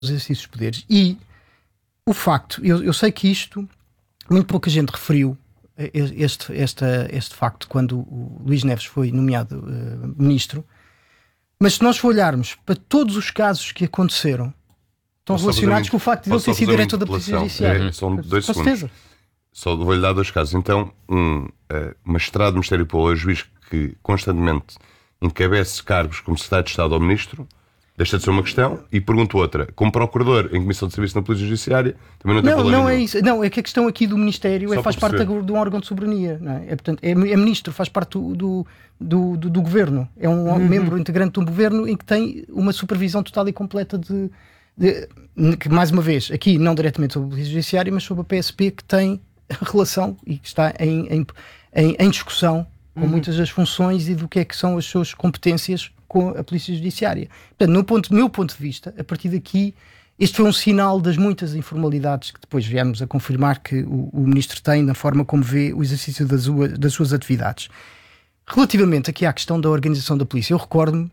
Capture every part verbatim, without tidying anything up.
exercícios de poderes. E o facto, eu, eu sei que isto, muito pouca gente referiu este, esta, este facto quando o Luís Neves foi nomeado uh, ministro, mas se nós olharmos para todos os casos que aconteceram, estão relacionados com o facto de ele ter sido diretor da Polícia Judiciária. É, são dois com segundos. certeza. Só vou-lhe dar dois casos. Então, um uh, magistrado do Ministério Público, juiz que constantemente encabece cargos como secretário de Estado ou ministro, deixa de ser uma questão. E pergunto outra, como procurador em comissão de serviço na Polícia Judiciária, também não tem não, problema não nenhum. É isso. Não, é que a questão aqui do Ministério Só é, faz parte perceber. da, de um órgão de soberania. Não é? É, portanto, é, é ministro, faz parte do, do, do, do, do governo. É um uhum. membro integrante de um governo em que tem uma supervisão total e completa de, de, de que, mais uma vez, aqui não diretamente sobre a Polícia Judiciária, mas sobre a P S P, que tem relação e que está em, em, em, em discussão com uhum. muitas das funções e do que é que são as suas competências com a Polícia Judiciária. Portanto, no ponto, meu ponto de vista, a partir daqui, este foi um sinal das muitas informalidades que depois viemos a confirmar que o, o Ministro tem na forma como vê o exercício das, das suas atividades. Relativamente aqui à questão da organização da Polícia, eu recordo-me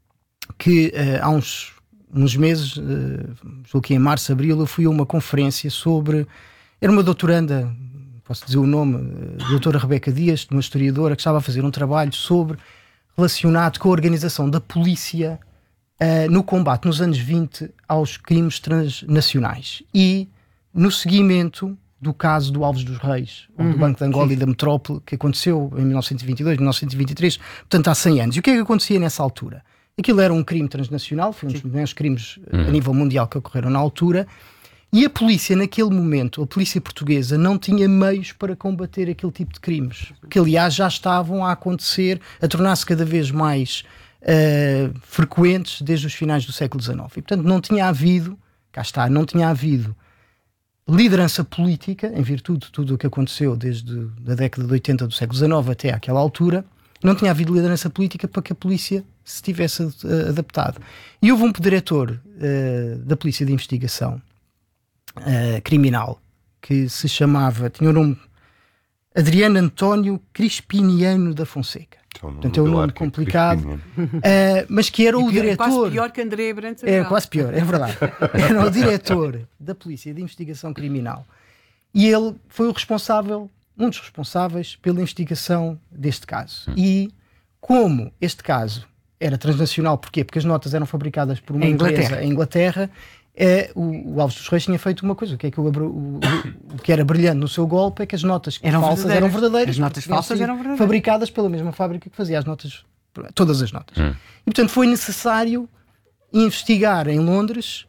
que uh, há uns, uns meses, uh, julgo que em março, abril, eu fui a uma conferência sobre... Era uma doutoranda, posso dizer o nome, a doutora Rebeca Dias, uma historiadora que estava a fazer um trabalho sobre... relacionado com a organização da polícia uh, no combate nos anos vinte aos crimes transnacionais e no seguimento do caso do Alves dos Reis, uhum, do Banco de Angola sim. e da Metrópole, que aconteceu em mil novecentos e vinte e dois, mil novecentos e vinte e três, portanto há cem anos. E o que é que acontecia nessa altura? Aquilo era um crime transnacional, foi um dos maiores crimes uhum. a nível mundial que ocorreram na altura, e a polícia naquele momento, a polícia portuguesa, não tinha meios para combater aquele tipo de crimes, que aliás já estavam a acontecer, a tornar-se cada vez mais uh, frequentes desde os finais do século dezenove. E portanto não tinha havido, cá está, não tinha havido liderança política, em virtude de tudo o que aconteceu desde a década de oitenta do século dezenove até àquela altura, não tinha havido liderança política para que a polícia se tivesse uh, adaptado. E houve um diretor uh, da Polícia de Investigação Uh, criminal, que se chamava, tinha o nome Adriano António Crispiniano da Fonseca. Então, portanto é um nome complicado, uh, mas que era e o pior, diretor... quase pior que André Brandt. É quase pior, é verdade. Era o diretor da Polícia de Investigação Criminal. E ele foi o responsável, um dos responsáveis pela investigação deste caso. Hum. E como este caso era transnacional, porquê? Porque as notas eram fabricadas por uma em empresa Inglaterra. em Inglaterra. É, o, o Alves dos Reis tinha feito uma coisa, o que, é que, o, o, o que era brilhante no seu golpe é que as notas eram falsas verdadeiras. eram verdadeiras. As notas falsas eram verdadeiras. Fabricadas pela mesma fábrica que fazia as notas, todas as notas. Hum. E portanto foi necessário investigar em Londres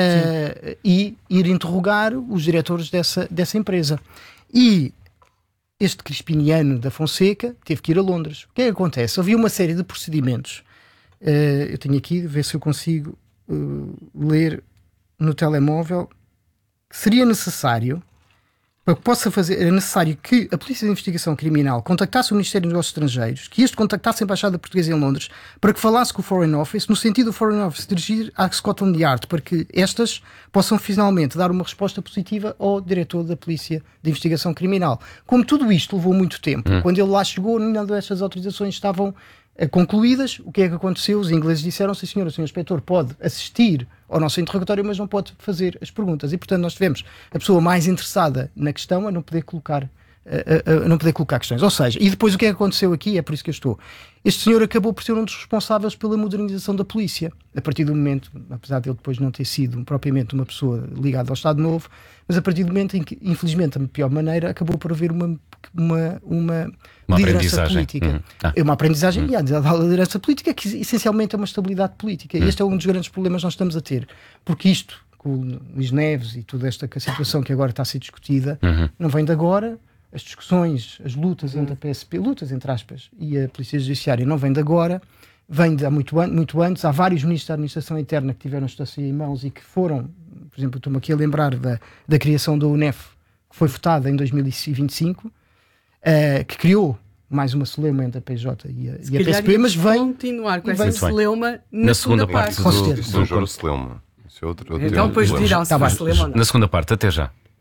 uh, e ir interrogar os diretores dessa, dessa empresa. E este Crispiniano da Fonseca teve que ir a Londres. O que é que acontece? Havia uma série de procedimentos. Uh, eu tenho aqui, ver se eu consigo uh, ler no telemóvel, que seria necessário, para que possa fazer, é necessário que a Polícia de Investigação Criminal contactasse o Ministério dos Negócios Estrangeiros, que este contactasse a Embaixada Portuguesa em Londres, para que falasse com o Foreign Office, no sentido do Foreign Office dirigir à Scotland Yard, para que estas possam finalmente dar uma resposta positiva ao diretor da Polícia de Investigação Criminal. Como tudo isto levou muito tempo, hum. quando ele lá chegou, nenhuma destas autorizações estavam concluídas, o que é que aconteceu? Os ingleses disseram, sim senhor, o senhor inspetor pode assistir ao nosso interrogatório, mas não pode fazer as perguntas. E portanto nós tivemos a pessoa mais interessada na questão a não poder colocar, a, a, a não poder colocar questões. Ou seja, e depois o que é que aconteceu aqui, é por isso que eu estou. Este senhor acabou por ser um dos responsáveis pela modernização da polícia. A partir do momento, apesar de ele depois não ter sido propriamente uma pessoa ligada ao Estado Novo, mas a partir do momento em que, infelizmente, da pior maneira, acabou por haver uma, uma, uma, uma liderança política. Uhum. Ah. É uma aprendizagem, uhum. e a liderança política que essencialmente é uma estabilidade política. Uhum. E este é um dos grandes problemas que nós estamos a ter. Porque isto, com o Luís Neves e toda esta situação que agora está a ser discutida, uhum. não vem de agora. As discussões, as lutas entre a P S P, lutas entre aspas, e a Polícia Judiciária não vem de agora, vem de há muito, an- muito antes. Há vários ministros da Administração Interna que tiveram esta em mãos e que foram, por exemplo, estou-me aqui a lembrar da, da criação da UNEF, que foi votada em dois mil e vinte e cinco, uh, que criou mais uma celeuma entre a P J e a, e a P S P, mas vem continuar com essa vem, celeuma na, na segunda parte, parte. do, do, do, do, do celeuma. Isso é outro, outro então depois dirão se tá foi celeuma ou não. Na segunda parte, até já.